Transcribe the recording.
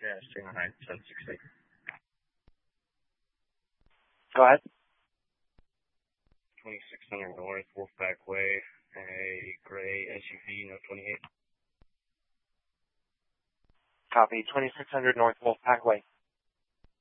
Yeah, Shanghai Heights, 768. Go ahead. 2600 North, Wolfpack Way, a gray SUV, no 28. Copy. 2600 North Wolfpack Way.